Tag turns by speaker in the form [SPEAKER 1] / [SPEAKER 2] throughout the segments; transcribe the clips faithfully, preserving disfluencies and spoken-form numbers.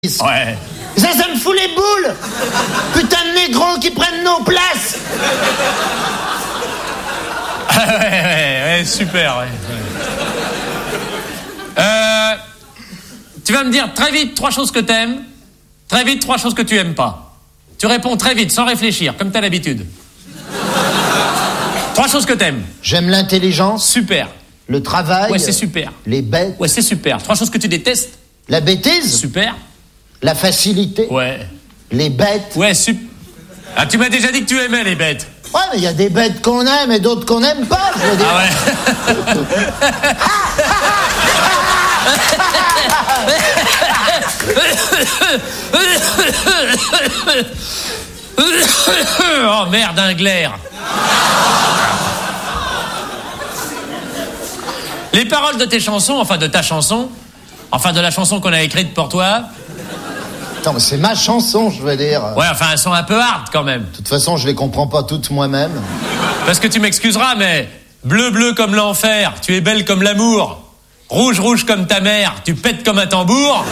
[SPEAKER 1] Ouais.
[SPEAKER 2] Ça, ça me fout les boules. Putain de négros qui prennent nos places.
[SPEAKER 1] ouais, ouais, ouais, super, ouais. ouais. Euh, tu vas me dire très vite trois choses que t'aimes, très vite trois choses que tu aimes pas. Tu réponds très vite, sans réfléchir, comme t'as l'habitude. Trois choses que t'aimes.
[SPEAKER 2] J'aime l'intelligence.
[SPEAKER 1] Super.
[SPEAKER 2] Le travail.
[SPEAKER 1] Ouais, c'est super.
[SPEAKER 2] Les bêtes.
[SPEAKER 1] Ouais, c'est super. Trois choses que tu détestes.
[SPEAKER 2] La bêtise.
[SPEAKER 1] Super.
[SPEAKER 2] La facilité.
[SPEAKER 1] Ouais.
[SPEAKER 2] Les bêtes.
[SPEAKER 1] Ouais, super. Ah, tu m'as déjà dit que tu aimais les bêtes.
[SPEAKER 2] Ouais, mais il y a des bêtes qu'on aime et d'autres qu'on n'aime pas, je veux dire.
[SPEAKER 1] Ah ouais. Oh merde, un glaire. Les paroles de tes chansons, enfin de ta chanson, enfin de la chanson qu'on a écrite pour toi.
[SPEAKER 2] Attends, mais c'est ma chanson, je veux dire.
[SPEAKER 1] Ouais, enfin, elles sont un peu hard quand même.
[SPEAKER 2] De toute façon, je les comprends pas toutes moi-même.
[SPEAKER 1] Parce que tu m'excuseras, mais bleu, bleu comme l'enfer, tu es belle comme l'amour. Rouge, rouge comme ta mère, tu pètes comme un tambour.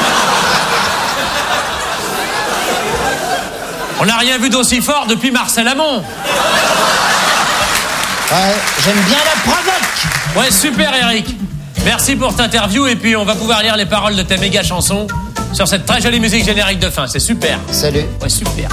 [SPEAKER 1] On n'a rien vu d'aussi fort depuis Marcel Amont.
[SPEAKER 2] Ouais, j'aime bien la provoque.
[SPEAKER 1] Ouais, super Eric. Merci pour cette interview et puis on va pouvoir lire les paroles de ta méga chanson sur cette très jolie musique générique de fin. C'est super.
[SPEAKER 2] Salut.
[SPEAKER 1] Ouais, super.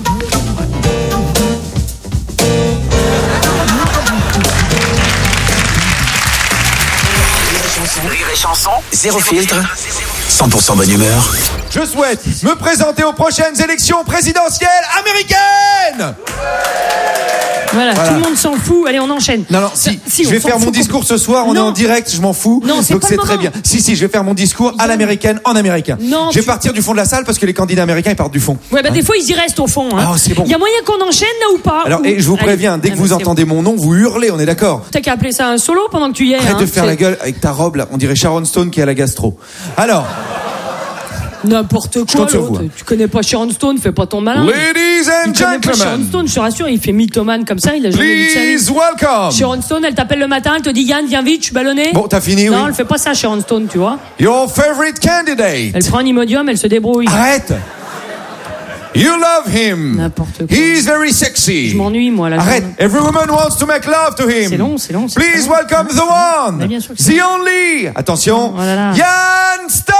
[SPEAKER 3] Rire et chanson, zéro filtre, cent pour cent bonne humeur.
[SPEAKER 4] Je souhaite me présenter aux prochaines élections présidentielles américaines.
[SPEAKER 5] Voilà,
[SPEAKER 4] Voilà.
[SPEAKER 5] tout le monde s'en fout. Allez, on enchaîne.
[SPEAKER 4] Non, non, si,
[SPEAKER 5] si
[SPEAKER 4] je
[SPEAKER 5] on
[SPEAKER 4] vais
[SPEAKER 5] s'en
[SPEAKER 4] faire mon
[SPEAKER 5] fout
[SPEAKER 4] discours ce soir, on
[SPEAKER 5] Non.
[SPEAKER 4] est en direct, je m'en fous.
[SPEAKER 5] Non, c'est
[SPEAKER 4] donc
[SPEAKER 5] pas
[SPEAKER 4] c'est
[SPEAKER 5] le
[SPEAKER 4] très
[SPEAKER 5] moment.
[SPEAKER 4] bien. Si, si, je vais faire mon discours à
[SPEAKER 5] Yann.
[SPEAKER 4] l'américaine, en américain.
[SPEAKER 5] Non,
[SPEAKER 4] je vais
[SPEAKER 5] tu-
[SPEAKER 4] partir du fond de la salle parce que les candidats américains, ils partent du fond.
[SPEAKER 5] Ouais, bah
[SPEAKER 4] Hein.
[SPEAKER 5] des fois, ils y restent au fond. Hein.
[SPEAKER 4] Ah, c'est bon.
[SPEAKER 5] Il y a moyen qu'on enchaîne là ou pas
[SPEAKER 4] Alors,
[SPEAKER 5] ou...
[SPEAKER 4] et je vous
[SPEAKER 5] Allez.
[SPEAKER 4] préviens, dès que
[SPEAKER 5] Ah,
[SPEAKER 4] vous
[SPEAKER 5] bah, c'est
[SPEAKER 4] entendez mon nom, vous hurlez, on est d'accord.
[SPEAKER 5] bon. T'as qu'à appeler ça un solo pendant que tu y es.
[SPEAKER 4] Arrête
[SPEAKER 5] hein.
[SPEAKER 4] de faire
[SPEAKER 5] C'est
[SPEAKER 4] la gueule avec ta robe là, on dirait Sharon Stone qui est à la gastro. Alors,
[SPEAKER 5] N'importe
[SPEAKER 4] Je
[SPEAKER 5] quoi,
[SPEAKER 4] compte sur vous,
[SPEAKER 5] l'autre.
[SPEAKER 4] hein.
[SPEAKER 5] Tu connais pas Sharon Stone, fais pas ton malin.
[SPEAKER 4] ladies and
[SPEAKER 5] Tu connais pas Sharon
[SPEAKER 4] gentlemen,
[SPEAKER 5] Stone, je te rassure, il fait mythomane comme ça, il a jamais vu de sa vie.
[SPEAKER 4] please welcome
[SPEAKER 5] Sharon Stone, elle t'appelle le matin, elle te dit Yann, viens vite, je suis ballonné.
[SPEAKER 4] Bon, t'as fini,
[SPEAKER 5] Non,
[SPEAKER 4] oui.
[SPEAKER 5] elle fait pas ça, Sharon Stone, tu vois.
[SPEAKER 4] Your favorite candidate.
[SPEAKER 5] Elle prend un Imodium, elle se débrouille.
[SPEAKER 4] Arrête. You love him.
[SPEAKER 5] N'importe quoi.
[SPEAKER 4] He's very sexy.
[SPEAKER 5] Je m'ennuie, moi, là.
[SPEAKER 4] Arrête. Every woman wants to make love to him.
[SPEAKER 5] C'est long, c'est long, c'est
[SPEAKER 4] Please
[SPEAKER 5] long.
[SPEAKER 4] welcome the one.
[SPEAKER 5] Mais bien sûr que
[SPEAKER 4] The
[SPEAKER 5] c'est
[SPEAKER 4] only. Attention.
[SPEAKER 5] Oh là là.
[SPEAKER 4] Yann Stoltz.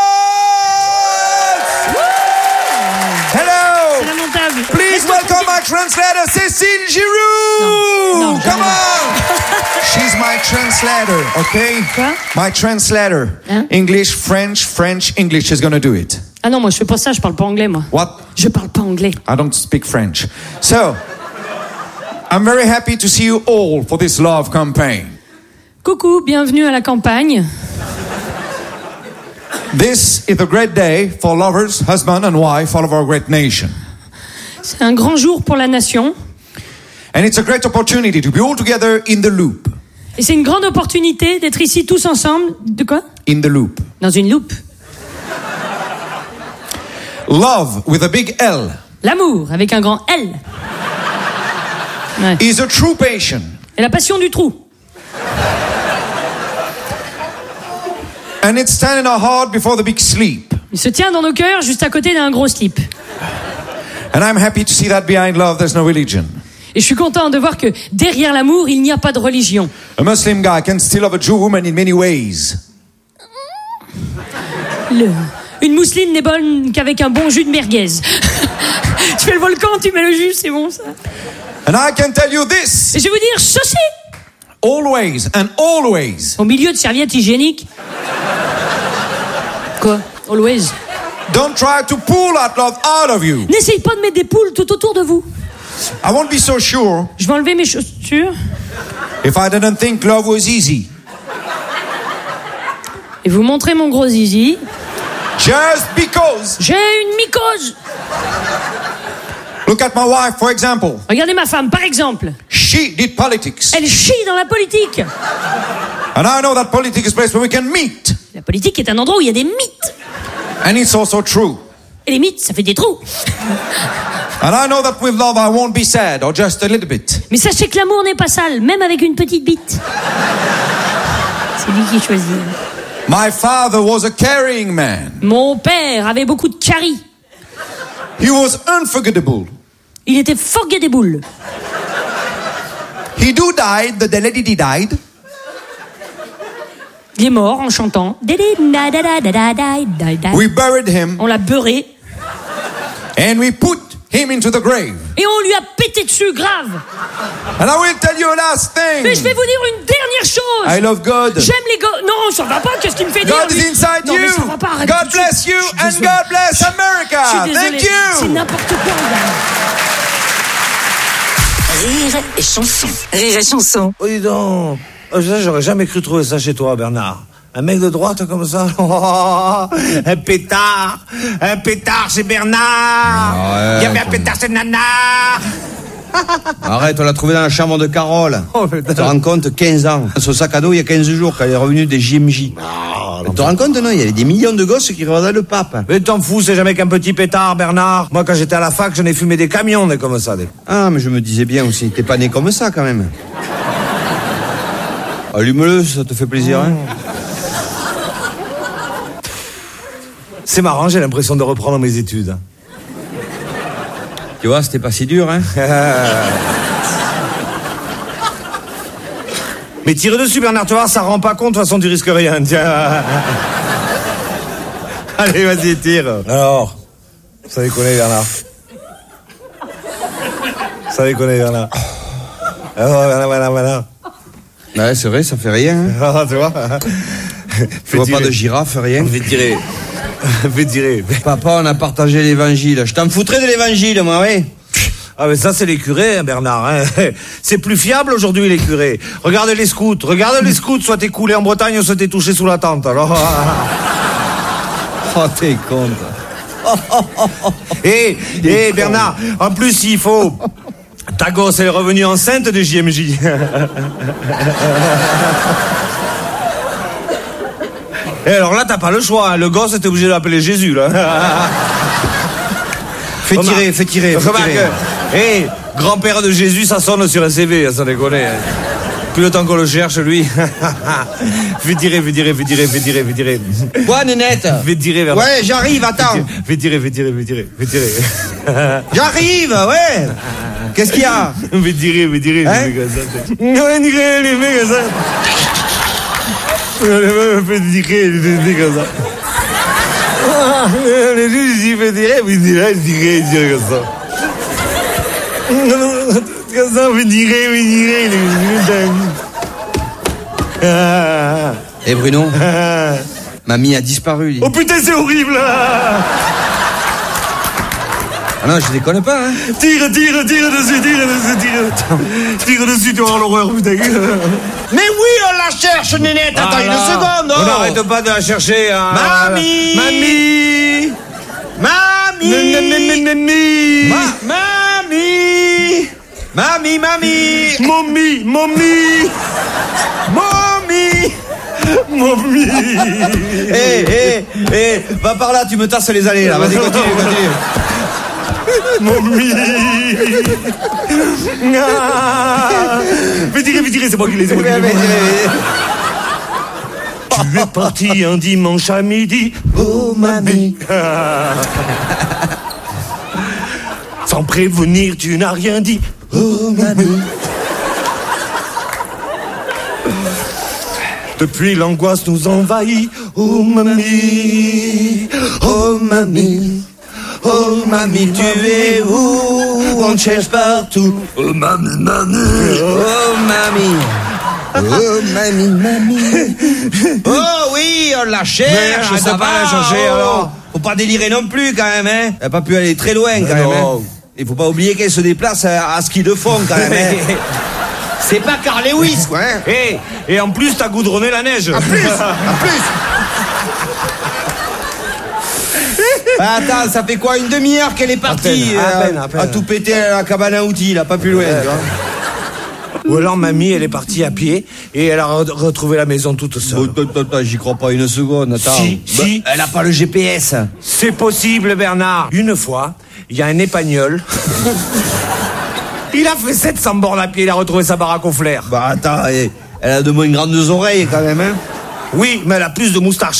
[SPEAKER 4] Hello.
[SPEAKER 5] C'est lamentable.
[SPEAKER 4] Please welcome my translator, Cécile Giroux.
[SPEAKER 5] Non, non,
[SPEAKER 4] Come
[SPEAKER 5] jamais.
[SPEAKER 4] on. She's my translator, okay?
[SPEAKER 5] Quoi?
[SPEAKER 4] My translator.
[SPEAKER 5] Hein?
[SPEAKER 4] English, French, French, English. She's gonna do it.
[SPEAKER 5] Ah non, moi je fais pas ça, je parle pas anglais, moi.
[SPEAKER 4] What?
[SPEAKER 5] Je parle pas anglais.
[SPEAKER 4] I don't speak French. So, I'm very happy to see you all for this love campaign.
[SPEAKER 5] Coucou, bienvenue à la campagne.
[SPEAKER 4] This is a great day for lovers, husband and wife, all of our great nation.
[SPEAKER 5] C'est un grand jour pour la nation.
[SPEAKER 4] And it's a great opportunity to be all together in the loop.
[SPEAKER 5] Et c'est une grande opportunité d'être ici tous ensemble. De quoi?
[SPEAKER 4] In the loop.
[SPEAKER 5] Dans une loupe.
[SPEAKER 4] Love with a big L
[SPEAKER 5] L'amour, avec un grand L. Ouais.
[SPEAKER 4] is a true passion.
[SPEAKER 5] Et la passion du trou.
[SPEAKER 4] And it's standing in our heart before the big sleep.
[SPEAKER 5] Il se tient dans nos cœurs juste à côté d'un gros slip.
[SPEAKER 4] And I'm happy to see that behind love there's no religion.
[SPEAKER 5] Et je suis content de voir que derrière l'amour, il n'y a pas de religion.
[SPEAKER 4] A Muslim guy can still love a Jew woman in many ways.
[SPEAKER 5] Le... Une mousseline n'est bonne qu'avec un bon jus de merguez. Tu fais le volcan, tu mets le jus, c'est bon ça.
[SPEAKER 4] And I can tell you this.
[SPEAKER 5] Et je vais vous dire, ceci,
[SPEAKER 4] Always and always.
[SPEAKER 5] au milieu de serviettes hygiéniques. Quoi? Always.
[SPEAKER 4] Don't try to pull that love out of you.
[SPEAKER 5] N'essaye pas de mettre des poules tout autour de vous.
[SPEAKER 4] I won't be so sure
[SPEAKER 5] Je vais enlever mes chaussures
[SPEAKER 4] if I didn't think love was easy.
[SPEAKER 5] et vous montrer mon gros zizi.
[SPEAKER 4] Just because.
[SPEAKER 5] J'ai une mycose.
[SPEAKER 4] Look at my wife, for example.
[SPEAKER 5] Regardez ma femme, par exemple.
[SPEAKER 4] She did politics.
[SPEAKER 5] Elle chie dans la politique.
[SPEAKER 4] And I know that politics is a place where we can meet.
[SPEAKER 5] La politique est un endroit où il y a des mythes.
[SPEAKER 4] And it's also true.
[SPEAKER 5] Et les mythes, ça fait des trous.
[SPEAKER 4] And I know that with love I won't be sad, or just a little bit.
[SPEAKER 5] Mais sachez que l'amour n'est pas sale, même avec une petite bite. C'est lui qui choisit.
[SPEAKER 4] My father was a caring man.
[SPEAKER 5] Mon père avait beaucoup de caries.
[SPEAKER 4] He was unforgettable.
[SPEAKER 5] Il était forgettable.
[SPEAKER 4] He do died, the lady died.
[SPEAKER 5] Il est mort en chantant.
[SPEAKER 4] We buried him.
[SPEAKER 5] On l'a beurré.
[SPEAKER 4] And we put him into the grave.
[SPEAKER 5] Et on lui a pété dessus, grave.
[SPEAKER 4] And I will tell you a last thing.
[SPEAKER 5] Mais je vais vous dire une dernière chose.
[SPEAKER 4] I love God.
[SPEAKER 5] J'aime les gars. Non, ça va pas. Qu'est-ce qu'il me fait dire?
[SPEAKER 4] God is inside
[SPEAKER 5] non,
[SPEAKER 4] you.
[SPEAKER 5] Mais ça va pas. Arrête
[SPEAKER 4] God
[SPEAKER 5] tout de suite.
[SPEAKER 4] bless you
[SPEAKER 5] Je suis
[SPEAKER 4] and
[SPEAKER 5] désolé.
[SPEAKER 4] God bless America.
[SPEAKER 5] Je suis désolé.
[SPEAKER 4] Thank you.
[SPEAKER 5] C'est n'importe quoi, regarde.
[SPEAKER 6] Rire et chanson. Rire et chanson.
[SPEAKER 7] Oh, dis donc. Oh, ça, j'aurais jamais cru trouver ça chez toi, Bernard. Un mec de droite comme ça. Oh, un pétard. Un pétard, c'est Bernard. Il y avait un pétard, c'est Nana.
[SPEAKER 8] Arrête, on l'a trouvé dans la chambre de Carole.
[SPEAKER 7] Oh,
[SPEAKER 8] tu te rends compte, quinze ans. Son sac à dos, il y a quinze jours, quand elle est revenue des J M J.
[SPEAKER 7] Oh,
[SPEAKER 8] tu te rends compte, non? Il y avait des millions de gosses qui regardaient le pape.
[SPEAKER 7] Mais t'en fous, c'est jamais qu'un petit pétard, Bernard. Moi, quand j'étais à la fac, j'en ai fumé des camions, des comme ça. Des...
[SPEAKER 8] Ah, mais je me disais bien aussi, t'es pas né comme ça, quand même. Allume-le, ça te fait plaisir, hein?
[SPEAKER 7] C'est marrant, j'ai l'impression de reprendre mes études.
[SPEAKER 8] Tu vois, c'était pas si dur, hein?
[SPEAKER 7] Mais tire dessus, Bernard, tu vois, ça rend pas compte, de toute façon, tu risques rien, tiens. Allez, vas-y, tire. Alors, ça déconne, Bernard. Ça déconne, Bernard. Alors, Bernard, Bernard, Bernard.
[SPEAKER 8] Ouais, c'est vrai, ça fait rien, hein?
[SPEAKER 7] Ah, tu vois?
[SPEAKER 8] Tu vois pas de girafe, rien?
[SPEAKER 7] Fais tirer. Fais tirer.
[SPEAKER 8] Papa, on a partagé l'évangile. Je t'en foutrais de l'évangile, moi, oui.
[SPEAKER 7] Ah, mais ça, c'est les curés, hein, Bernard. Hein. C'est plus fiable aujourd'hui, les curés. Regarde les scouts. Regarde les scouts, soit t'es coulé en Bretagne, soit t'es touché sous la tente. Alors...
[SPEAKER 8] Oh, t'es con, toi.
[SPEAKER 7] Hé, hé, Bernard, en plus, il faut... Ta gosse, elle est revenue enceinte de J M J. Et alors là, t'as pas le choix. Hein. Le gosse, t'es obligé de l'appeler Jésus, là.
[SPEAKER 8] Fais tirer, fais tirer, fais tirer.
[SPEAKER 7] Hé, grand-père de Jésus, ça sonne sur un C V, ça déconne. Hein. Plus le temps qu'on le cherche, lui. Fais tirer, fais tirer, fais tirer, fais tirer, fais tirer.
[SPEAKER 8] Quoi, Nénette?
[SPEAKER 7] Fais tirer, Bernard.
[SPEAKER 8] Ouais, j'arrive, attends.
[SPEAKER 7] Fais tirer, fais tirer, fais tirer, fais tirer.
[SPEAKER 8] J'arrive, ouais. Qu'est-ce qu'il y a?
[SPEAKER 7] Fais tirer, fais tirer.
[SPEAKER 8] Hein?
[SPEAKER 7] Ouais, tirer, les mecs, comme ça. Fais tirer, les mecs, comme ça. Les gens, ils font tirer, puis ils disent, tirer, tirer, comme ça. Comme ça, fais tirer, fais tirer, les gens.
[SPEAKER 8] Eh, Bruno? Mamie a disparu, lui.
[SPEAKER 7] Oh putain, c'est horrible!
[SPEAKER 8] Ah non, je déconne pas, hein.
[SPEAKER 7] Tire, tire, tire dessus, tire dessus, tire. Tire dessus, tu vas avoir l'horreur, putain.
[SPEAKER 8] Mais oui, on la cherche, Nénette. Attends une seconde,
[SPEAKER 7] oh. On n'arrête pas de la chercher, hein.
[SPEAKER 8] Mamie!
[SPEAKER 7] Mamie!
[SPEAKER 8] Mamie!
[SPEAKER 7] Mamie!
[SPEAKER 8] Ma- Mamie! Mamie, mamie!
[SPEAKER 7] Mommy, mommy!
[SPEAKER 8] Momie!
[SPEAKER 7] Mommy!
[SPEAKER 8] Hé, hé, hé, va par là, tu me tasses les allées, là. Vas-y, continue, continue.
[SPEAKER 7] Mommy! Ah. Fais tirer, fais tirer, c'est moi qui les ai. Tu es parti un dimanche à midi, oh mamie. Sans prévenir, tu n'as rien dit, oh mamie. Depuis l'angoisse nous envahit, oh mamie, oh mamie.
[SPEAKER 8] Oh mamie, tu es où? On te cherche partout.
[SPEAKER 7] Oh mamie, mamie.
[SPEAKER 8] Oh mamie. Oh mamie, mamie. Oh oui, on la cherche.
[SPEAKER 7] Mais
[SPEAKER 8] Ça
[SPEAKER 7] arrête
[SPEAKER 8] va
[SPEAKER 7] pas la chercher,
[SPEAKER 8] oh.
[SPEAKER 7] alors.
[SPEAKER 8] Faut pas délirer non plus quand même, hein. Elle a pas pu aller très loin quand
[SPEAKER 7] Mais
[SPEAKER 8] même.
[SPEAKER 7] non.
[SPEAKER 8] Hein. Il faut pas oublier qu'elle se déplace à, à ski de fond quand même. Hein. C'est pas Carl Lewis, quoi. Hein.
[SPEAKER 7] Et, et en plus, t'as goudronné la neige.
[SPEAKER 8] En plus, en plus. Bah, attends, ça fait quoi, une demi-heure qu'elle est partie
[SPEAKER 7] À peine, à
[SPEAKER 8] euh,
[SPEAKER 7] peine, à peine.
[SPEAKER 8] à tout péter à la cabane à outils, là, pas plus loin. Tu vois.
[SPEAKER 7] Ou alors mamie, elle est partie à pied et elle a re- retrouvé la maison toute seule.
[SPEAKER 8] Oh, attends, attends, j'y crois pas une seconde, attends.
[SPEAKER 7] Si,
[SPEAKER 8] Bah,
[SPEAKER 7] si.
[SPEAKER 8] elle a pas le G P S.
[SPEAKER 7] C'est possible, Bernard. Une fois, il y a un épagnol. Il a fait sept cents bornes à pied, il a retrouvé sa baraque au flair.
[SPEAKER 8] Bah attends, elle a de moins grandes oreilles quand même, hein.
[SPEAKER 7] Oui, mais elle a plus de moustache.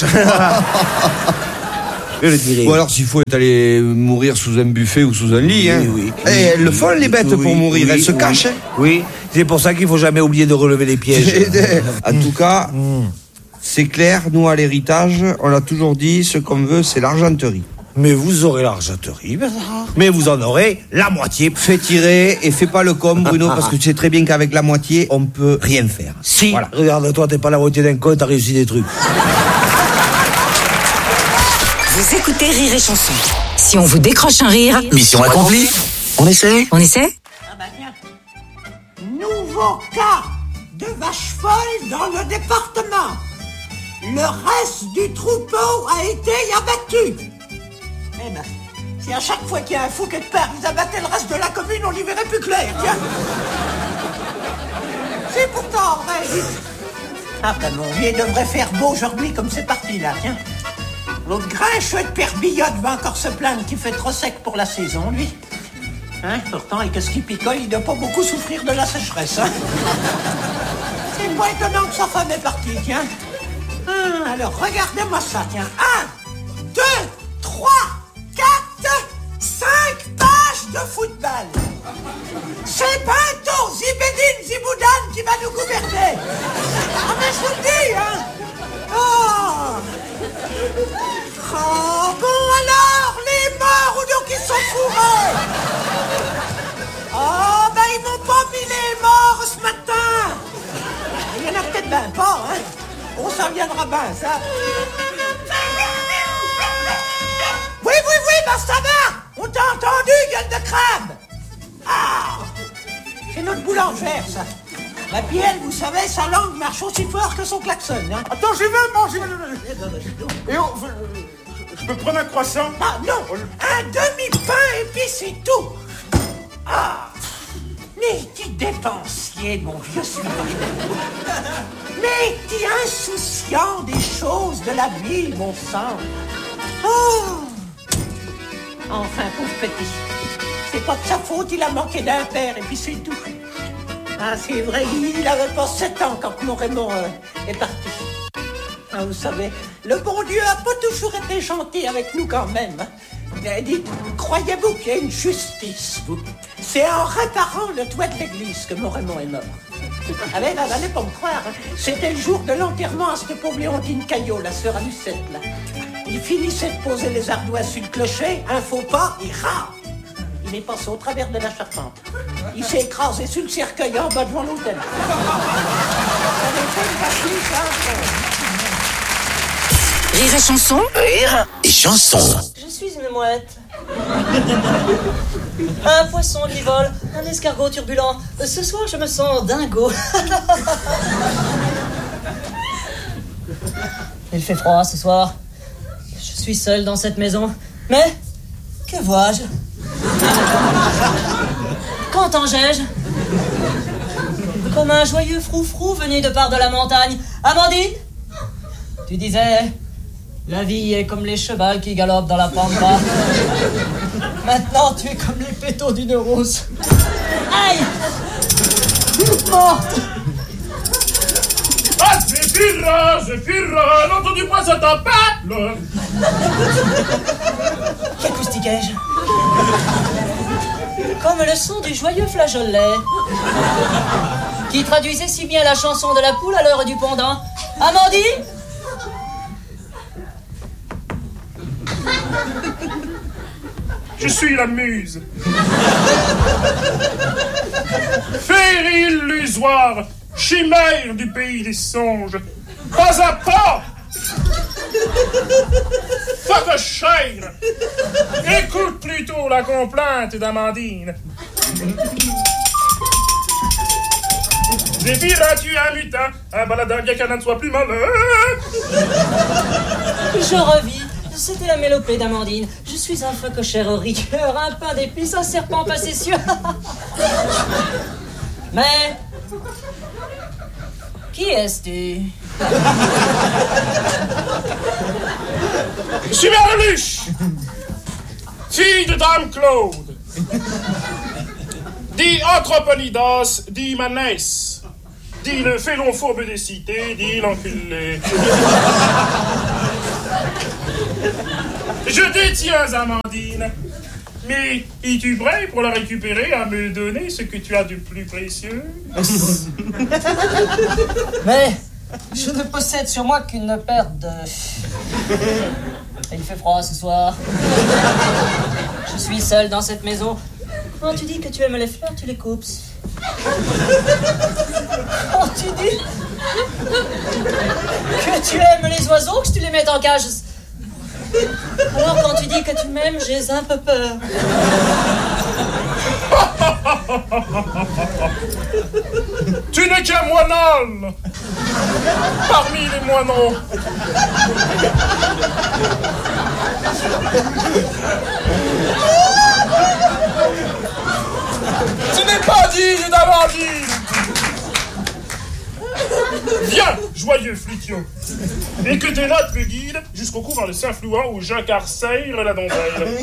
[SPEAKER 7] Je le dirais.
[SPEAKER 8] Ou alors s'il faut aller mourir sous un buffet ou sous un lit, hein.
[SPEAKER 7] Oui, oui.
[SPEAKER 8] Et elles le font les bêtes
[SPEAKER 7] Oui,
[SPEAKER 8] pour mourir,
[SPEAKER 7] oui,
[SPEAKER 8] elles se
[SPEAKER 7] oui.
[SPEAKER 8] cachent. Hein.
[SPEAKER 7] Oui, c'est pour ça qu'il faut jamais oublier de relever les pièges.
[SPEAKER 8] En tout cas, c'est clair, nous à l'héritage, on a toujours dit, ce qu'on veut, c'est l'argenterie.
[SPEAKER 7] Mais vous aurez l'argenterie, Bernard. Mais vous en aurez la moitié.
[SPEAKER 8] Fais tirer et fais pas le con, Bruno, parce que tu sais très bien qu'avec la moitié, on peut rien faire.
[SPEAKER 7] Si,
[SPEAKER 8] Voilà.
[SPEAKER 7] regarde-toi, t'es pas la moitié d'un con, t'as réussi des trucs.
[SPEAKER 6] Vous écoutez Rire et Chanson. Si on vous décroche un rire,
[SPEAKER 3] Mission accomplie. On essaie.
[SPEAKER 6] on essaie?
[SPEAKER 9] Ah bah tiens, nouveau cas de vache folle dans le département. Le reste du troupeau a été abattu. Eh ben, si à chaque fois qu'il y a un fou quelque part, vous abattez le reste de la commune, on y verrait plus clair, tiens. C'est pourtant vrai. Ah ben mon vieux devrait faire beau aujourd'hui comme c'est parti là, tiens. L'autre grincheux de Père Billotte va encore se plaindre qu'il fait trop sec pour la saison, lui. Hein, pourtant, et qu'est-ce qui picole, il doit pas beaucoup souffrir de la sécheresse, hein. C'est pas étonnant que sa femme est partie, tiens. Hum, alors, regardez-moi ça, tiens. Un, deux, trois, quatre, cinq pages de football. C'est bientôt Zibedine Ziboudan qui va nous gouverner. Ah, mais je vous le dis, hein. Oh. Oh, bon alors, les morts ou donc ils sont fourrés. Oh, ben ils m'ont pas mis les morts ce matin. Il y en a peut-être ben pas, hein. On s'en viendra ben, ça. Oui, oui, oui, ben ça va. On t'a entendu, gueule de crabe. Ah, c'est notre boulangère, ça. La bielle, vous savez, sa langue marche aussi fort que son klaxon, hein.
[SPEAKER 10] Attends, j'y vais, moi, j'y vais. Et on... Je peux prendre un croissant?
[SPEAKER 9] Ah non, un demi-pain et puis c'est tout. Ah, mais qui dépensier, mon vieux Smith. Mais qui insouciant des choses de la vie, mon sang. Oh. Enfin, pauvre petit, c'est pas de sa faute, il a manqué d'un père et puis c'est tout. Ah, c'est vrai, il avait pas sept ans quand mon Raymond euh, est parti. Ah, vous savez, le bon Dieu a pas toujours été gentil avec nous quand même. Mais dites, croyez-vous qu'il y a une justice, vous? C'est en réparant le toit de l'église que mon Raymond est mort. Ah ben, là, n'allez pas me croire, hein. C'était le jour de l'enterrement à cette pauvre Léontine Caillot, la sœur à Lucette, là. Il finissait de poser les ardoises sur le clocher, un faux pas, il rate. Il est passé au travers de la charpente. Il s'est écrasé sur le cercueil en bas devant l'hôtel.
[SPEAKER 6] Rire et Chanson.
[SPEAKER 3] Rire et chanson.
[SPEAKER 11] Je suis une mouette. Un poisson qui vole, un escargot turbulent. Ce soir, je me sens dingo. Il fait froid ce soir. Je suis seul dans cette maison. Mais, que vois-je? Qu'entends-je? Comme un joyeux froufrou venu de part de la montagne. Amandine, tu disais, la vie est comme les chevaux qui galopent dans la pampa. Maintenant, tu es comme les pétaux d'une rose. Aïe! Morte!
[SPEAKER 10] Ah, Zéphyra, Zéphyra, n'entends-tu-moi, ça t'appelle?
[SPEAKER 11] Qu'acoustiquai-je? Comme le son du joyeux flageolet, qui traduisait si bien la chanson de la poule à l'heure du pendant. Amandine?
[SPEAKER 10] Je suis la muse. Fée illusoire, chimère du pays des songes, pas à pas. Fuck a chair. Écoute plutôt la complainte d'Amandine. Zéphyra, tu es un mutin, un baladin, bien qu'un ne soit plus malin.
[SPEAKER 11] Je revis. C'était la mélopée d'Amandine. Je suis un phacochère au rigueur, un pain d'épices, un serpent facétieux. Mais... qui es-tu?
[SPEAKER 10] Je suis Merluche, fille de Dame Claude, dit Anthroponidas, dit Manès, Dis le félon fourbe des cités, dis l'enculé. Je détiens Amandine. Mais es-tu prêt pour la récupérer à me donner ce que tu as de plus précieux?
[SPEAKER 11] Mais je ne possède sur moi qu'une paire de... Il fait froid ce soir. Je suis seul dans cette maison. Quand tu dis que tu aimes les fleurs, tu les coupes. Quand tu dis que tu aimes les oiseaux, que tu les mets en cage. Alors quand tu dis que tu m'aimes, j'ai un peu peur.
[SPEAKER 10] Tu n'es qu'un moinol parmi les moineaux. Tu n'es pas digne d'Amandine. Viens, joyeux flutio, et que tes notes me guident jusqu'au couvent de Saint-Flouan où j'incarcère la dondelle.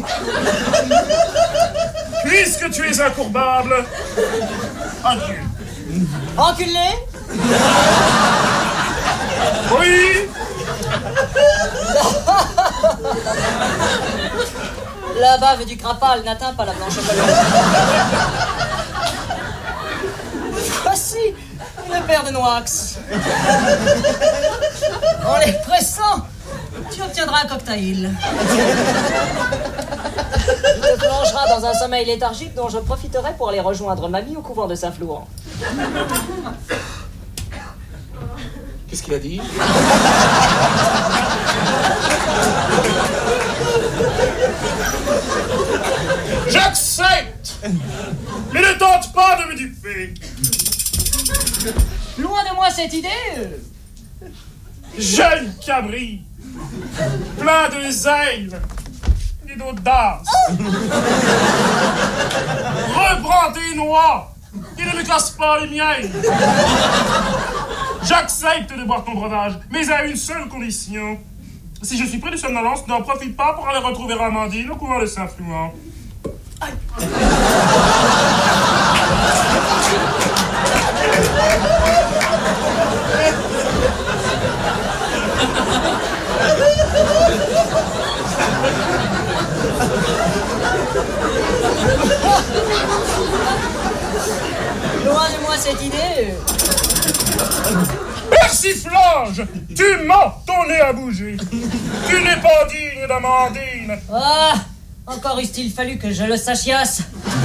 [SPEAKER 10] Puisque tu es incourbable, adieu.
[SPEAKER 11] Enculé?
[SPEAKER 10] Oui.
[SPEAKER 11] La bave du crapal n'atteint pas la blanche colonne. Voici une paire de Noax. En les pressant, tu obtiendras un cocktail. Tu te plongeras dans un sommeil léthargique dont je profiterai pour aller rejoindre mamie au couvent de Saint-Flouan.
[SPEAKER 10] Qu'est-ce qu'il a dit? J'accepte! Mais ne tente pas de me duper!
[SPEAKER 11] Loin de moi cette idée!
[SPEAKER 10] Jeune cabri, plein de zèle et d'audace. Reprends tes noix et ne me casse pas les miennes. J'accepte de boire ton breuvage, mais à une seule condition. Si je suis près de somnolence, n'en profite pas pour aller retrouver Amandine au couvent de Saint-Flouan.
[SPEAKER 11] Loin de moi cette idée.
[SPEAKER 10] Persiflage! Tu mens, ton nez a bougé. Tu n'es pas digne d'Amandine.
[SPEAKER 11] Ah, encore eût-il fallu que je le sachiasse.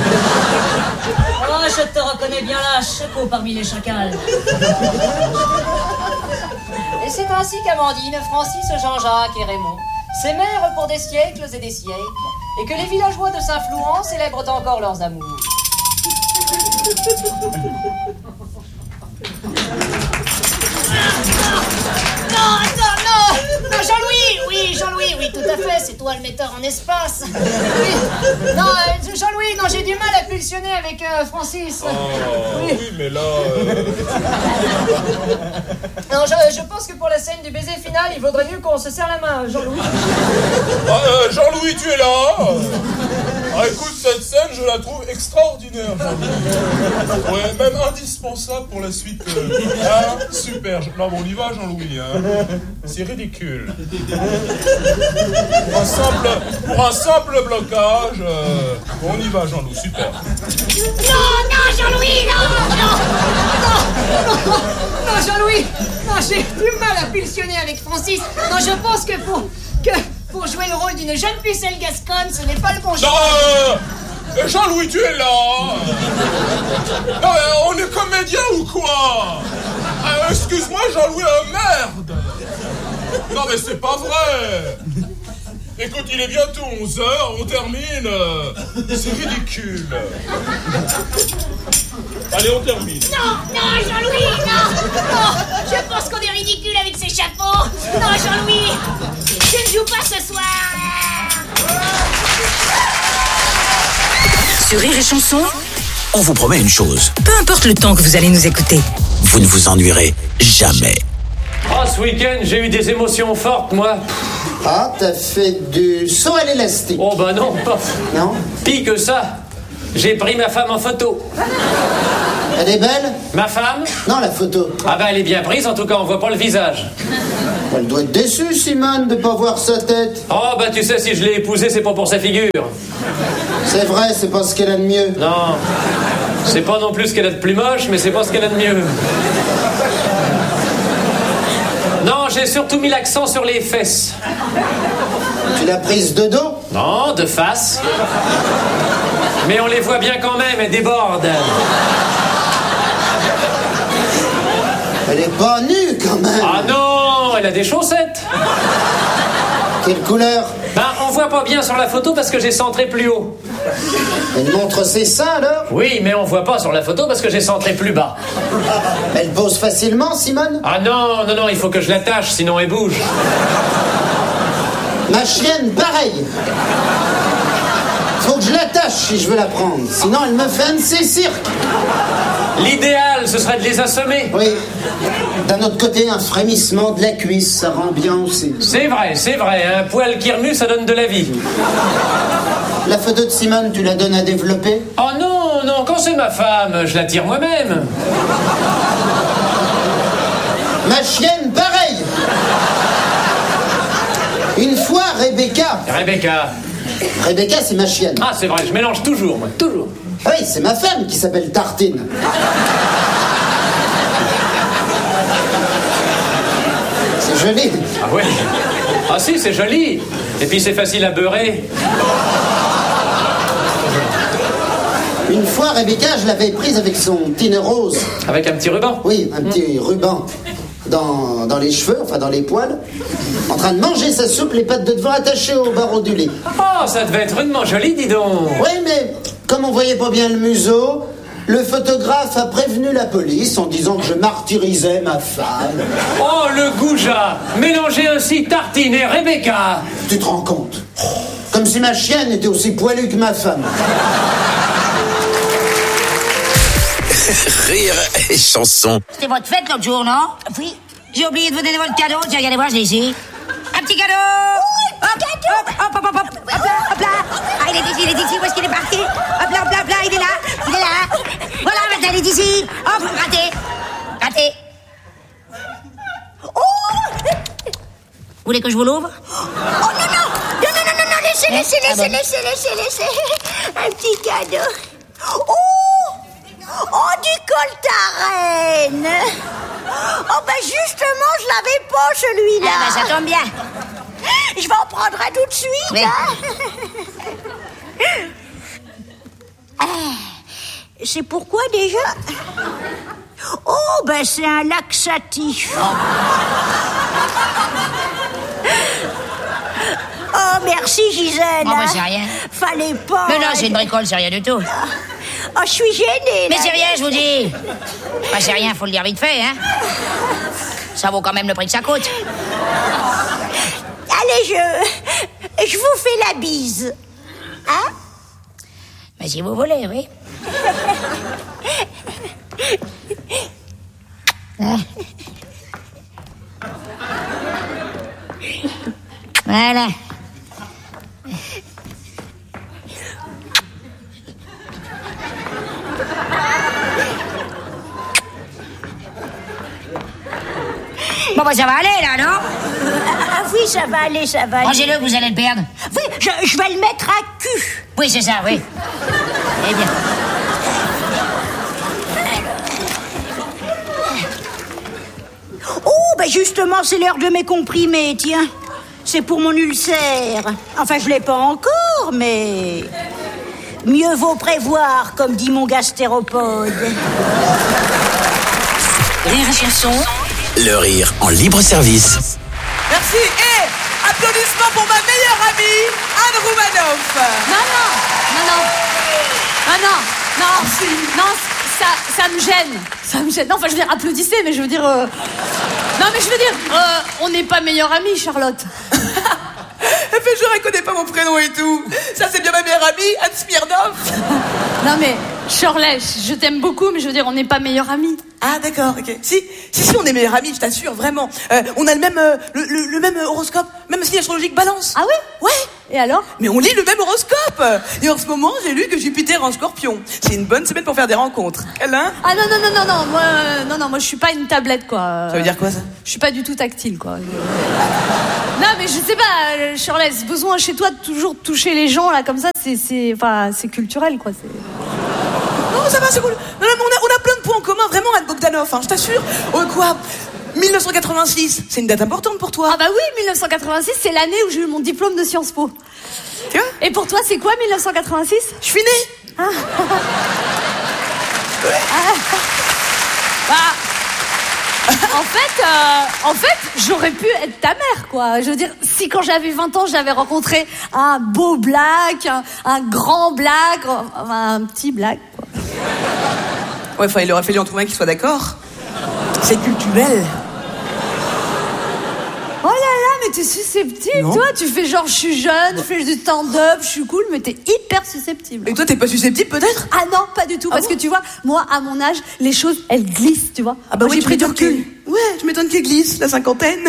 [SPEAKER 11] Oh, je te reconnais bien là, Chaco parmi les chacals. Et c'est ainsi qu'Amandine, Francis, Jean-Jacques et Raymond s'aimèrent pour des siècles et des siècles, et que les villageois de Saint-Flouan célèbrent encore leurs amours.
[SPEAKER 12] Non, attends, non! Non, Jean-Louis! Oui, Jean-Louis, oui, tout à fait, c'est toi le metteur en espace. Oui. Non, euh, Jean-Louis, non, j'ai du mal à pulsionner avec euh, Francis.
[SPEAKER 10] Oh,
[SPEAKER 12] oui.
[SPEAKER 10] oui, mais là... Euh...
[SPEAKER 12] Non, je, je pense que pour la scène du baiser final, il vaudrait mieux qu'on se serre la main, Jean-Louis.
[SPEAKER 10] Ah, euh, Jean-Louis, tu es là? Ah, écoute, cette scène, je la trouve extraordinaire, Jean-Louis. Ouais, même indispensable pour la suite. Euh... Ah, super. Non, bon, on y va, Jean-Louis. Hein. C'est ridicule. Pour un simple, pour un simple blocage, euh... on y va, Jean-Louis, super.
[SPEAKER 12] Non, non, Jean-Louis, non, non, non, non, non, Jean-Louis, non, j'ai du mal à pulsionner avec Francis. Non, je pense que pour, que pour jouer le rôle d'une jeune pucelle gasconne, ce n'est pas le bon choix.
[SPEAKER 10] Non, euh, Jean-Louis, tu es là. Non, euh, on est comédien ou quoi? euh, Excuse-moi, Jean-Louis, euh, merde. Non, mais c'est pas vrai. Écoute, il est bientôt onze heures, on termine. C'est ridicule. Allez, on termine.
[SPEAKER 12] Non, non, Jean-Louis, non, non. Je pense qu'on est ridicule avec ces chapeaux. Non, Jean-Louis, je ne joue pas ce soir.
[SPEAKER 6] Sur Rire et Chanson,
[SPEAKER 3] On vous promet une chose.
[SPEAKER 6] peu importe le temps que vous allez nous écouter,
[SPEAKER 3] Vous ne vous ennuierez jamais.
[SPEAKER 1] Oh, ce week-end, j'ai eu des émotions fortes, moi.
[SPEAKER 2] Ah, t'as fait du saut à l'élastique.
[SPEAKER 1] Oh, bah non, pas.
[SPEAKER 2] Non?
[SPEAKER 1] Pis que ça, j'ai pris ma femme en photo.
[SPEAKER 2] Elle est belle?
[SPEAKER 1] Ma femme?
[SPEAKER 2] Non, la photo.
[SPEAKER 1] Ah bah elle est bien prise, en tout cas on voit pas le visage.
[SPEAKER 2] Elle doit être déçue, Simone, de pas voir sa tête.
[SPEAKER 1] Oh bah tu sais, si je l'ai épousée, c'est pas pour sa figure.
[SPEAKER 2] C'est vrai, c'est pas ce qu'elle a de mieux.
[SPEAKER 1] Non, c'est pas non plus ce qu'elle a de plus moche, mais c'est pas ce qu'elle a de mieux. Non, j'ai surtout mis l'accent sur les fesses.
[SPEAKER 2] Tu l'as prise de dos?
[SPEAKER 1] Non, de face. Mais on les voit bien quand même, elles débordent.
[SPEAKER 2] Elle est pas nue quand même.
[SPEAKER 1] Ah non, elle a des chaussettes.
[SPEAKER 2] Quelle couleur?
[SPEAKER 1] Ben, on voit pas bien sur la photo parce que j'ai centré plus haut.
[SPEAKER 2] Elle montre ses seins alors?
[SPEAKER 1] Oui, mais on voit pas sur la photo parce que j'ai centré plus bas.
[SPEAKER 2] Elle pose facilement, Simone?
[SPEAKER 1] Ah non, non, non, il faut que je l'attache, sinon elle bouge.
[SPEAKER 2] Ma chienne, pareil. Faut que je l'attache si je veux la prendre. Sinon, elle me fait un de ses cirques.
[SPEAKER 1] L'idéal, ce serait de les assommer.
[SPEAKER 2] Oui. D'un autre côté, un frémissement de la cuisse, ça rend bien aussi.
[SPEAKER 1] C'est vrai, c'est vrai. Un poil qui remue, ça donne de la vie.
[SPEAKER 2] La photo de Simone, tu la donnes à développer?
[SPEAKER 1] Oh non, non, quand c'est ma femme, je la tire moi-même.
[SPEAKER 2] Ma chienne, pareil. Une fois, Rebecca.
[SPEAKER 1] Rebecca.
[SPEAKER 2] Rebecca, c'est ma chienne.
[SPEAKER 1] Ah, c'est vrai, je mélange toujours, moi, toujours.
[SPEAKER 2] Ah oui, c'est ma femme qui s'appelle Tartine. C'est joli.
[SPEAKER 1] Ah oui. Ah si, c'est joli. Et puis c'est facile à beurrer.
[SPEAKER 2] Une fois, Rebecca, je l'avais prise avec son petit nez rose.
[SPEAKER 1] Avec un petit ruban?
[SPEAKER 2] Oui, un petit ruban. Dans, dans les cheveux, enfin dans les poils, en train de manger sa soupe, les pattes de devant attachées au barreau du lit.
[SPEAKER 1] Oh, ça devait être rudement joli, dis donc.
[SPEAKER 2] Oui, mais comme on voyait pas bien le museau, le photographe a prévenu la police en disant que je martyrisais ma femme.
[SPEAKER 1] Oh, le goujat. Mélanger ainsi Tartine et Rebecca.
[SPEAKER 2] Tu te rends compte? Comme si ma chienne était aussi poilue que ma femme.
[SPEAKER 3] Rire et chanson.
[SPEAKER 13] C'était votre fête l'autre jour, non? Oui. J'ai oublié de vous donner votre cadeau. Tiens, regardez voir, je l'ai ici. Un petit cadeau.
[SPEAKER 12] Oh,
[SPEAKER 13] hop, hop, hop, hop, hop, hop, hop là, hop là. Ah, il est ici, il est ici. Où est-ce qu'il est parti? Hop là, hop là, hop là, il est là. Il est là. Voilà, maintenant, il est ici. Hop, raté. Raté. Oh. Vous voulez que je vous l'ouvre?
[SPEAKER 12] Oh non, non. Non, non, non, non, non, laissez, laissez,
[SPEAKER 13] Ah,
[SPEAKER 12] laissez,
[SPEAKER 13] bon.
[SPEAKER 12] laissez, laissez, laissez. Un petit cadeau. Oh. Oh, du coltarène. Oh, ben justement, je l'avais pas, celui-là.
[SPEAKER 13] Ah, ben ça tombe bien.
[SPEAKER 12] Je vais en prendre un tout de suite,
[SPEAKER 13] Oui.
[SPEAKER 12] hein. Ah, c'est pourquoi, déjà? Oh, ben c'est un laxatif. Oh, merci, Gisèle.
[SPEAKER 13] Oh, ben c'est rien.
[SPEAKER 12] Fallait pas.
[SPEAKER 13] Mais non, c'est une bricole, c'est rien du tout.
[SPEAKER 12] Oh, je suis gênée,
[SPEAKER 13] Mais
[SPEAKER 12] là.
[SPEAKER 13] c'est rien, je vous dis. Bah, c'est rien, faut le dire vite fait, hein. Ça vaut quand même le prix que ça coûte.
[SPEAKER 12] Allez, je... Je vous fais la bise. Hein?
[SPEAKER 13] Mais si vous voulez, oui. Hein? Voilà. Bon, bah, ça va aller, là, non?
[SPEAKER 12] Ah oui, ça va aller, ça va aller.
[SPEAKER 13] Rangez-le, vous allez le perdre.
[SPEAKER 12] Oui, je, je vais le mettre à cul.
[SPEAKER 13] Oui, c'est ça, oui. Eh bien.
[SPEAKER 12] Oh, ben justement, c'est l'heure de mes comprimés, tiens. C'est pour mon ulcère. Enfin, je l'ai pas encore, mais... Mieux vaut prévoir, comme dit mon gastéropode.
[SPEAKER 6] Rire et chanson.
[SPEAKER 3] Le rire en libre service.
[SPEAKER 14] Merci. Et applaudissements pour ma meilleure amie, Anne Roumanoff.
[SPEAKER 5] Non, non, non, non. Ah non, non, non, ça, ça me gêne. Ça me gêne. Non, enfin, je veux dire, applaudissez, mais je veux dire... euh, Non, mais je veux dire, euh, on n'est pas meilleure amie, Charlotte.
[SPEAKER 14] Mais je reconnais pas mon prénom et tout. Ça, c'est bien ma meilleure amie, Anne Smirnoff.
[SPEAKER 5] Non, mais, Shirley, je t'aime beaucoup, mais je veux dire, on n'est pas meilleure amie.
[SPEAKER 14] Ah, d'accord, ok. Si, si, si, on est meilleure amie, je t'assure, vraiment. Euh, on a le même, euh, le, le, le même horoscope, même signe astrologique, balance.
[SPEAKER 5] Ah oui?
[SPEAKER 14] Ouais.
[SPEAKER 5] Et alors?
[SPEAKER 14] Mais on lit le même horoscope. l'horoscope. Et en ce moment, j'ai lu que Jupiter en Scorpion. C'est une bonne semaine pour faire des rencontres. Alain ?
[SPEAKER 5] Ah non, non, non, non, non, moi, euh, non, non, moi je suis pas une tablette, quoi.
[SPEAKER 14] Ça veut dire quoi, ça ?
[SPEAKER 5] Je suis pas du tout tactile, quoi. Non, mais je sais pas, euh, Shirley, ce besoin chez toi de toujours toucher les gens, là, comme ça, c'est, c'est, enfin, c'est culturel, quoi. C'est...
[SPEAKER 14] Non, ça va, c'est cool. Non, non, mais on a, on a plein de points en commun, vraiment, Anne Bogdanov, hein, je t'assure. Oh, quoi ? dix-neuf cent quatre-vingt-six, c'est une date importante pour toi.
[SPEAKER 5] Ah bah oui, dix-neuf cent quatre-vingt-six, c'est l'année où j'ai eu mon diplôme de Sciences Po.
[SPEAKER 14] Tu vois ?
[SPEAKER 5] Et pour toi, c'est quoi dix-neuf cent quatre-vingt-six ?
[SPEAKER 14] Je suis née.
[SPEAKER 5] Ah. Ah. Bah, en fait, euh, en fait, j'aurais pu être ta mère, quoi. Je veux dire, si quand j'avais vingt ans, j'avais rencontré un beau black, un, un grand black, un petit black, quoi.
[SPEAKER 14] Ouais, enfin, il aurait fallu en trouver un qui soit d'accord. C'est culturel.
[SPEAKER 5] Oh là là, mais t'es susceptible,
[SPEAKER 14] non.
[SPEAKER 5] toi. Tu fais genre, je suis jeune, je fais du stand-up, je suis cool, mais t'es hyper susceptible.
[SPEAKER 14] Et toi, t'es pas susceptible, peut-être ?
[SPEAKER 5] Ah non, pas du tout,
[SPEAKER 14] ah
[SPEAKER 5] parce
[SPEAKER 14] bon
[SPEAKER 5] que tu vois, moi, à mon âge, les choses, elles glissent, tu vois.
[SPEAKER 14] Ah bah
[SPEAKER 5] moi,
[SPEAKER 14] oui,
[SPEAKER 5] j'ai pris du recul.
[SPEAKER 14] Qu'... Ouais, je m'étonne qu'elle glisse, la cinquantaine.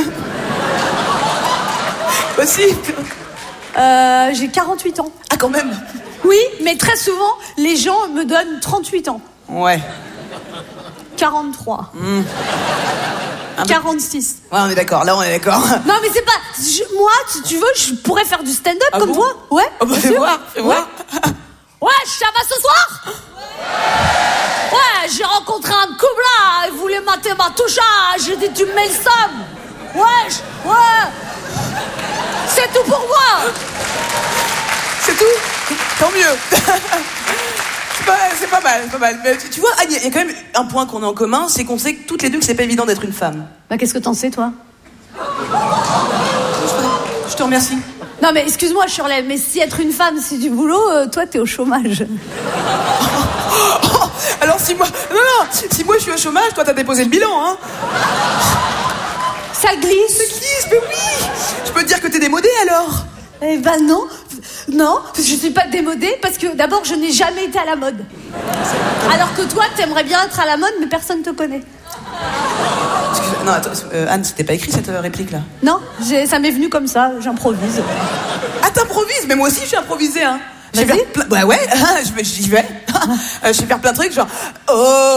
[SPEAKER 14] Aussi.
[SPEAKER 5] Euh, j'ai quarante-huit ans.
[SPEAKER 14] Ah, quand même.
[SPEAKER 5] Oui, mais très souvent, les gens me donnent trente-huit ans.
[SPEAKER 14] Ouais.
[SPEAKER 5] quarante-trois.
[SPEAKER 14] Mmh.
[SPEAKER 5] quarante-six.
[SPEAKER 14] Ouais, on est d'accord, là on est d'accord.
[SPEAKER 5] Non, mais c'est pas... Je, moi, si tu veux, je pourrais faire du stand-up
[SPEAKER 14] ah
[SPEAKER 5] comme
[SPEAKER 14] bon
[SPEAKER 5] toi. Ouais.
[SPEAKER 14] Oh bah fais voir, fais voir.
[SPEAKER 5] Ouais, ça va ce soir ? Ouais, j'ai rencontré un couple là, il voulait mater ma touche, j'ai dit tu me mets le somme. Ouais, je- ouais. C'est tout pour moi.
[SPEAKER 14] C'est tout ? Tant mieux. C'est pas, c'est pas mal, c'est pas mal. Mais tu, tu vois, Anne, il y a quand même un point qu'on a en commun, c'est qu'on sait que toutes les deux que c'est pas évident d'être une femme.
[SPEAKER 5] Bah qu'est-ce que t'en sais, toi ?
[SPEAKER 14] Je te remercie.
[SPEAKER 5] Non mais excuse-moi, Shirley, mais si être une femme c'est du boulot, euh, toi t'es au chômage.
[SPEAKER 14] Oh, alors si moi... Non, non, si moi je suis au chômage, toi t'as déposé le bilan, hein.
[SPEAKER 5] Ça glisse.
[SPEAKER 14] Ça glisse, mais oui. Je peux te dire que t'es démodée, alors.
[SPEAKER 5] Eh ben non, non, je suis pas démodée parce que d'abord je n'ai jamais été à la mode. Alors que toi t'aimerais bien être à la mode mais personne te connaît.
[SPEAKER 14] Excuse, non, attends, euh, Anne, c'était pas écrit cette euh, réplique là.
[SPEAKER 5] Non, j'ai, ça m'est venu comme ça, j'improvise.
[SPEAKER 14] Ah, t'improvises? Mais moi aussi je suis improvisée, hein.
[SPEAKER 5] Vas-y.
[SPEAKER 14] Plein... Bah ouais, je vais, j'y vais. Je vais faire plein de trucs genre... Oh